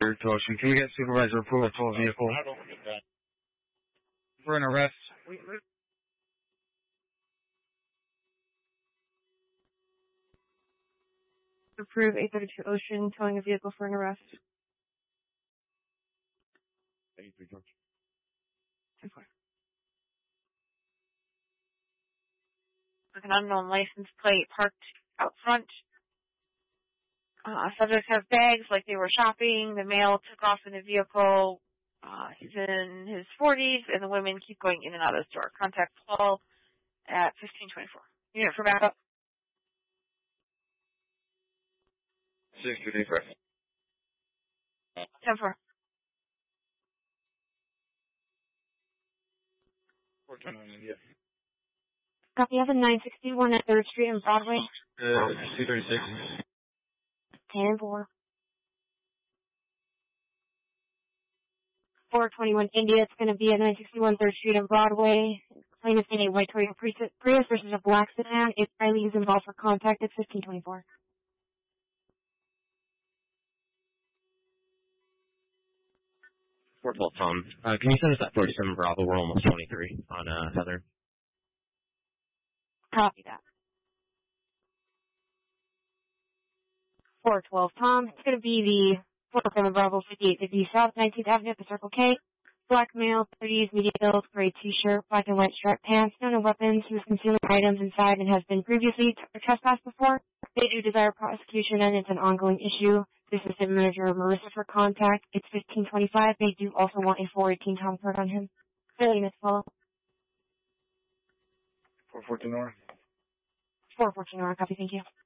Third to Ocean. Can we get supervisor approval to a vehicle? For an arrest. Approve 832 Ocean, towing a vehicle for an arrest. 83 George. 10-4. With an unknown license plate parked out front. Subjects have bags like they were shopping. The male took off in the vehicle. He's in his 40s, and the women keep going in and out of the store. Contact Paul at 1524. Unit for backup. 625. 10-4. 429 India. Copy of 961 at 3rd Street and Broadway. 236. 10-4. 421 India. It's going to be at 961 3rd Street and Broadway. Claim is in a white Toyota Prius versus a black sedan. If Riley is involved for contact, it's 1524. 412 Tom. Can you send us that 47 Bravo? We're almost 23 on Southern. Copy that. 412 Tom. It's going to be the 47 Bravo 5850 South 19th Avenue at the Circle K. Black male, 30s, medium build, gray t-shirt, black and white striped pants, no weapons. He was concealing items inside and has been previously trespassed before. They do desire prosecution and it's an ongoing issue. This is the manager of Marissa for contact. It's 1525. They do also want a 418 Tom card on him. Fairly to follow. 414 Nora. 414 Nora, copy, thank you.